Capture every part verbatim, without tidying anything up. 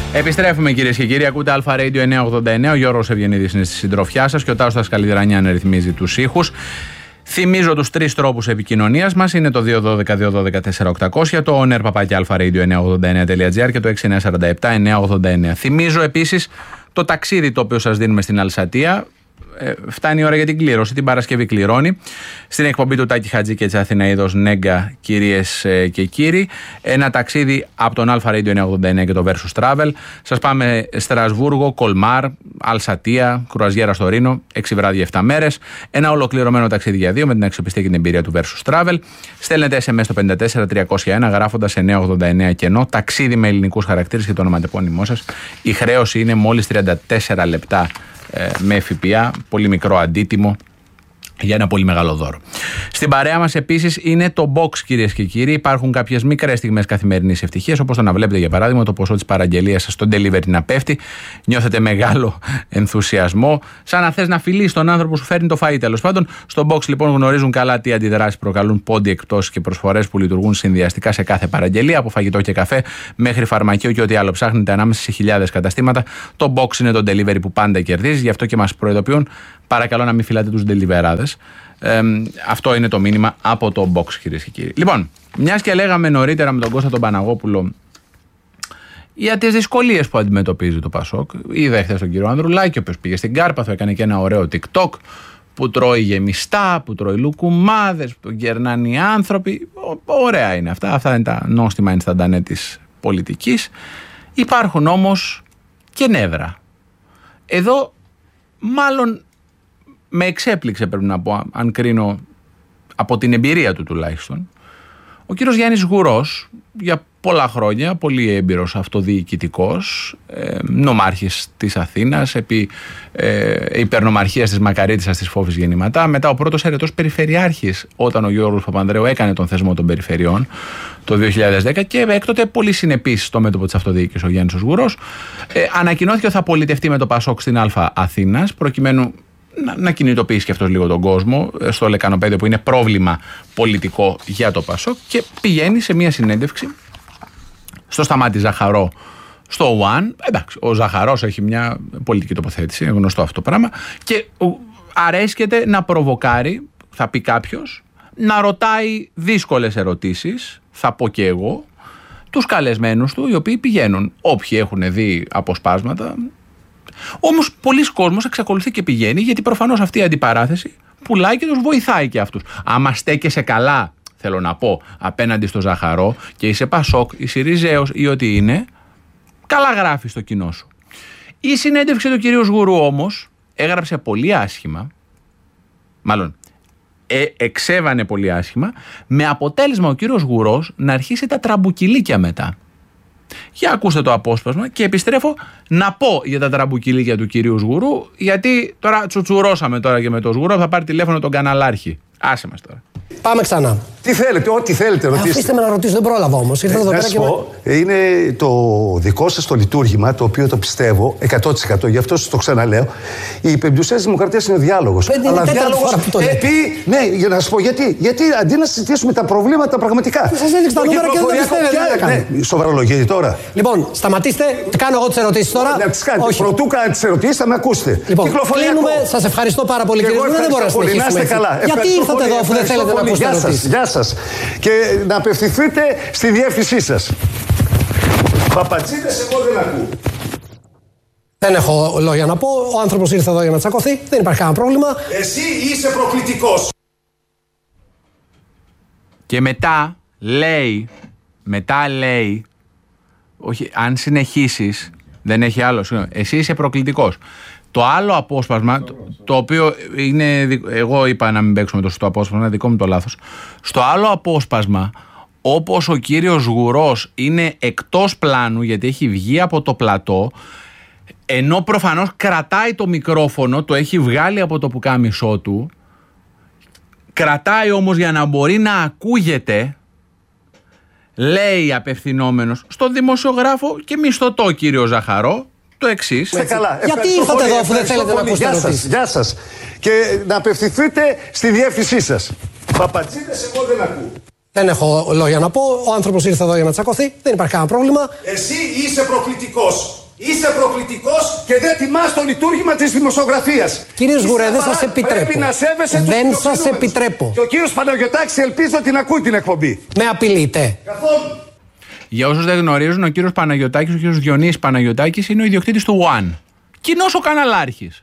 Επιστρέφουμε κυρίες και κύριοι. Ακούτε Αλφα Radio εννιακόσια ογδόντα εννέα. Ο Γιώργος Ευγενίδης είναι στη συντροφιά σας και ο Τάσος Καλλιδρανιάν ρυθμίζει τους ήχους. Θυμίζω τους τρεις τρόπους επικοινωνίας μας. Είναι το δύο ένα δύο δύο ένα δύο τέσσερα οκτακόσια, το on air παπάκι αλφα-radio εννιακόσια ογδόντα εννέα τελεία τζι άρ και το έξι εννιά τέσσερα επτά εννιακόσια ογδόντα εννέα. Θυμίζω επίσης το ταξίδι το οποίο σας δίνουμε στην Αλσατία. Ε, φτάνει η ώρα για την κλήρωση. Την Παρασκευή κληρώνει στην εκπομπή του Τάκη Χατζή και της Αθηναίδος Νέγκα, κυρίες ε, και κύριοι. Ένα ταξίδι από τον Αλφα Radio εννιακόσια ογδόντα εννέα και το Versus Travel. Σας πάμε Στρασβούργο, Κολμάρ, Αλσατία, κρουαζιέρα στο Ρήνο, έξι βράδια, επτά μέρες. Ένα ολοκληρωμένο ταξίδι για δύο με την αξιοπιστία και την εμπειρία του Versus Travel. Στέλνετε ες εμ ες στο πέντε τέσσερα τριακόσια ένα γράφοντας εννιακόσια ογδόντα εννέα κενό. Ταξίδι με ελληνικούς χαρακτήρες και το ονοματεπώνυμό σας. Η χρέωση είναι μόλις τριάντα τέσσερα λεπτά. Με ΦΠΑ, πολύ μικρό αντίτιμο για ένα πολύ μεγάλο δώρο. Στην παρέα μας επίσης είναι το box, κυρίες και κύριοι. Υπάρχουν κάποιες μικρές στιγμές καθημερινής ευτυχίας, όπως το να βλέπετε για παράδειγμα το ποσό της παραγγελίας σας στο delivery να πέφτει. Νιώθετε μεγάλο ενθουσιασμό, σαν να θες να φιλείς τον άνθρωπο που σου φέρνει το φαΐ. Τέλος πάντων, στο box λοιπόν γνωρίζουν καλά τι αντιδράσεις προκαλούν πόντι, εκπτώσεις και προσφορές που λειτουργούν συνδυαστικά σε κάθε παραγγελία, από φαγητό και καφέ μέχρι φαρμακείο και ό,τι άλλο ψάχνετε ανάμεσα σε χιλιάδες καταστήματα. Το box είναι το delivery που πάντα κερδίζει, γι' αυτό και μας προειδοποιούν. Παρακαλώ να μην φυλάτε τους deliverάδες. Ε, αυτό είναι το μήνυμα από το box, κυρίες και κύριοι. Λοιπόν, μιας και λέγαμε νωρίτερα με τον Κώστα τον Παναγόπουλο για τις δυσκολίες που αντιμετωπίζει το Πασόκ. Είδα χθες τον κύριο Ανδρουλάκη, ο οποίος πήγε στην Κάρπαθο, έκανε και ένα ωραίο TikTok που τρώει γεμιστά, που τρώει λουκουμάδες, που γερνάνε οι άνθρωποι. Ωραία είναι αυτά. Αυτά είναι τα νόστιμα ενσταντανέ της πολιτικής. Υπάρχουν όμως και νεύρα. Εδώ μάλλον με εξέπληξε, πρέπει να πω, αν κρίνω από την εμπειρία του τουλάχιστον, ο κύριος Γιάννης Γουρός, για πολλά χρόνια, πολύ έμπειρος αυτοδιοικητικός, ε, νομάρχης της Αθήνας, επί ε, υπερνομαρχίας της Μακαρίτισσας της Φόβης γεννηματά, μετά ο πρώτος αιρετός περιφερειάρχης όταν ο Γιώργος Παπανδρέου έκανε τον θεσμό των περιφερειών το δύο χιλιάδες δέκα και έκτοτε πολύ συνεπής στο μέτωπο της αυτοδιοίκησης ο Γιάννης Γουρός. Ε, ανακοινώθηκε ότι θα πολιτευτεί με το Πασόκ στην Α Αθήνας, προκειμένου να, να κινητοποιήσει και αυτός λίγο τον κόσμο στο λεκανοπέδιο που είναι πρόβλημα πολιτικό για το Πασόκ, και πηγαίνει σε μια συνέντευξη στο Σταμάτη Ζαχαρό στο One. Εντάξει, ο Ζαχαρός έχει μια πολιτική τοποθέτηση, είναι γνωστό αυτό το πράγμα, και αρέσκεται να προβοκάρει, θα πει κάποιος, να ρωτάει δύσκολες ερωτήσεις, θα πω και εγώ, τους καλεσμένους του, οι οποίοι πηγαίνουν, όποιοι έχουν δει αποσπάσματα. Όμως πολλοί κόσμος εξακολουθεί και πηγαίνει, γιατί προφανώς αυτή η αντιπαράθεση πουλάει και τους βοηθάει και αυτούς. Άμα στέκεσαι καλά, θέλω να πω, απέναντι στο Ζαχαρό και είσαι Πασόκ ή Συριζέος ή ό,τι είναι, καλά γράφει στο κοινό σου. Η συνέντευξη του κυρίου Σγουρού όμως έγραψε πολύ άσχημα, μάλλον ε, εξέβανε πολύ άσχημα, με αποτέλεσμα ο κύριος Γουρός να αρχίσει τα τραμπουκιλίκια μετά. Για ακούστε το απόσπασμα και επιστρέφω να πω για τα τραμπουκιλίκια του κυρίου Σγουρού, γιατί τώρα τσουτσουρώσαμε τώρα και με τον Σγουρό, θα πάρει τηλέφωνο τον καναλάρχη. Άσε μας τώρα. Πάμε ξανά. Τι θέλετε, ό,τι θέλετε ρωτήστε. Αφήστε με να ρωτήσω, δεν πρόλαβα όμως. Ήρθα εδώ να πέρα σου και πω, με... είναι το δικό σας το λειτουργήμα, το οποίο το πιστεύω εκατό τοις εκατό, γι' αυτό σας το ξαναλέω. Η πεμπτουσία δημοκρατίας είναι ο διάλογος. Πέντε είναι τέταρτη φορά που το λέτε. Επί, ναι, για να σας πω γιατί. Γιατί αντί να συζητήσουμε τα προβλήματα πραγματικά. Σας έδειξα τα νούμερα και δεν τα πιστεύετε. Ναι, σοβαρολογείτε τώρα. Λοιπόν, σταματήστε. Κάνω εγώ τις ερωτήσεις τώρα. Να τις κάνετε. Πρωτού κάνετε τις ερωτήσεις, θα με ακούσετε. Λοιπόν, κλείνουμε. Σας ευχαριστώ πάρα πολύ, κύριε Σγουρού. Δεν μπορώ να συνεχίσουμε. Γιατί ήρθατε εδώ αφού δεν θέλετε να ακούσετε ερωτήσεις? Γεια σας. Και να απευθυνθείτε στη διεύθυνσή σας. Παπατζίδες, εγώ δεν ακούω. Δεν έχω λόγια να πω. Ο άνθρωπος ήρθε εδώ για να τσακωθεί. Δεν υπάρχει κανένα πρόβλημα. Εσύ είσαι προκλητικός. Και μετά λέει, μετά λέει, όχι, αν συνεχίσεις, δεν έχει άλλο, συγγνώμη, εσύ είσαι προκλητικός. Το άλλο απόσπασμα, το, το οποίο είναι, εγώ είπα να μην παίξουμε το σωστό απόσπασμα, είναι δικό μου το λάθος. Στο άλλο απόσπασμα, όπως ο κύριος Γουρός είναι εκτός πλάνου, γιατί έχει βγει από το πλατό, ενώ προφανώς κρατάει το μικρόφωνο, το έχει βγάλει από το πουκάμισό του, κρατάει όμως για να μπορεί να ακούγεται, λέει απευθυνόμενος στον δημοσιογράφο και μισθωτό κύριο Ζαχαρό, το εξής. Γιατί ήρθατε εδώ αφού δεν θέλετε να ακούσετε ερωτήσεις? Γεια σας. Και να απευθυνθείτε στη διεύθυνσή σας. Παπατζίδες, εγώ δεν ακούω. Δεν έχω λόγια να πω. Ο άνθρωπος ήρθε εδώ για να τσακωθεί. Δεν υπάρχει κανένα πρόβλημα. Εσύ είσαι προκλητικός. Είσαι προκλητικός και δεν τιμάς το λειτουργήμα της δημοσιογραφίας. Κύριε Σγουρέ, δεν σας επιτρέπω. Πρέπει να σέβεσαι δεν τους σας επιτρέπω. Και ο κύριος Παναγιωτάκης ελπίζω την ακούει την εκπομπή. Με απειλείτε. Καθόλου. Για όσους δεν γνωρίζουν, ο κύριος Παναγιωτάκης, ο κύριος Διονύσης Παναγιωτάκης είναι ο ιδιοκτήτης του One. Κοινός ο καναλάρχης.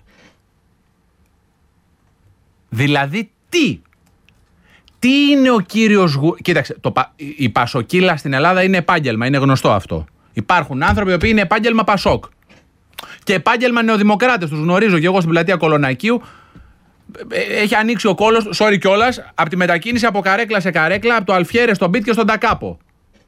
Δηλαδή τι. Τι είναι ο κύριος Γουρ... Κοίταξε, το, η πασοκύλα στην Ελλάδα είναι επάγγελμα, είναι γνωστό αυτό. Υπάρχουν άνθρωποι οι οποίοι είναι επάγγελμα Πασόκ. Και επάγγελμα νεοδημοκράτες, τους γνωρίζω και εγώ στην πλατεία Κολονακίου. Έχει ανοίξει ο κόλος, sorry κιόλας, από τη μετακίνηση από καρέκλα σε καρέκλα, από το Αλφιέρε στον Πιτ και στον Τακάπο.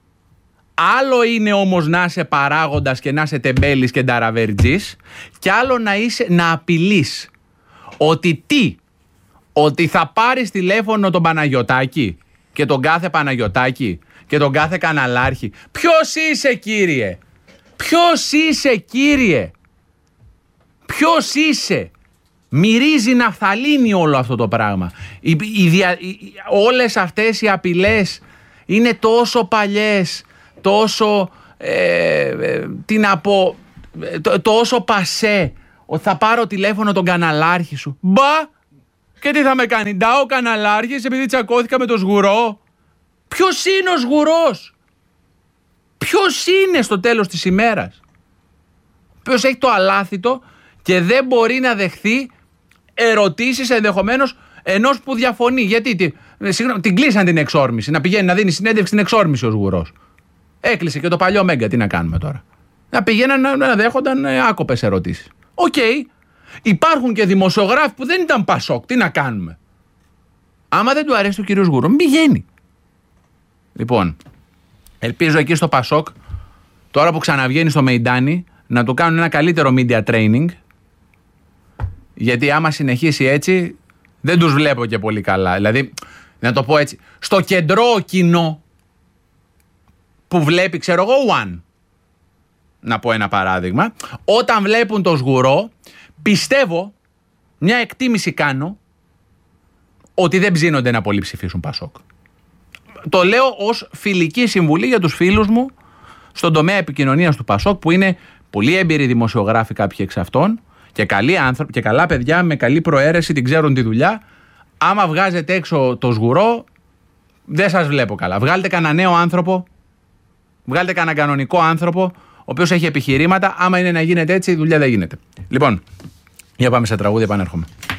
Άλλο είναι όμως να είσαι παράγοντας και να είσαι τεμπέλης και νταραβερτζής, και άλλο να είσαι να απειλείς. Ότι τι, ότι θα πάρεις τηλέφωνο τον Παναγιωτάκη και τον κάθε Παναγιωτάκη και τον κάθε καναλάρχη. Ποιος είσαι κύριε, ποιος είσαι κύριε, ποιος είσαι. Μυρίζει ναφθαλίνη όλο αυτό το πράγμα. Οι, οι, δια, οι, όλες αυτές οι απειλές είναι τόσο παλιές, τόσο, ε, ε, τι να πω, ε, τόσο πασέ, ότι θα πάρω τηλέφωνο τον καναλάρχη σου. Μπα! Και τι θα με κάνει, ντά ο καναλάρχης επειδή τσακώθηκα με το Σγουρό. Ποιος είναι ο Σγουρός? Ποιος είναι στο τέλος της ημέρας? Ποιος έχει το αλάθητο και δεν μπορεί να δεχθεί ερωτήσεις ενδεχομένως ενός που διαφωνεί? Γιατί τι, συγγνώμη, την κλείσαν την εξόρμηση, να πηγαίνει να δίνει συνέντευξη στην εξόρμηση ο Σγουρός. Έκλεισε και το παλιό Μέγκα, τι να κάνουμε τώρα? Να πηγαίναν να, να δέχονταν άκοπες ερωτήσεις. Οκ. Okay. Υπάρχουν και δημοσιογράφοι που δεν ήταν Πασόκ, τι να κάνουμε? Άμα δεν του αρέσει ο κύριος Γουρό, μην πηγαίνει. Λοιπόν, ελπίζω εκεί στο Πασόκ, τώρα που ξαναβγαίνει στο Μεϊντάνι, να του κάνουν ένα καλύτερο media training, γιατί άμα συνεχίσει έτσι δεν τους βλέπω και πολύ καλά. Δηλαδή, να το πω έτσι, στο κεντρό κοινό που βλέπει, ξέρω εγώ, One, να πω ένα παράδειγμα, όταν βλέπουν το Σγουρό, πιστεύω, μια εκτίμηση κάνω, ότι δεν ψήνονται να πολύ ψηφίσουν Πασόκ. Το λέω ως φιλική συμβουλή για τους φίλους μου στον τομέα επικοινωνίας του Πασόκ, που είναι πολύ έμπειροι δημοσιογράφοι κάποιοι εξ αυτών και καλοί άνθρωποι και καλά παιδιά με καλή προαίρεση, την ξέρουν τη δουλειά. Άμα βγάζετε έξω το Σγουρό, δεν σας βλέπω καλά. Βγάλετε κανένα νέο άνθρωπο, βγάλετε κανένα κανονικό άνθρωπο, ο οποίος έχει επιχειρήματα. Άμα είναι να γίνεται έτσι, η δουλειά δεν γίνεται. Λοιπόν, για πάμε σε τραγούδια, επανέρχομαι.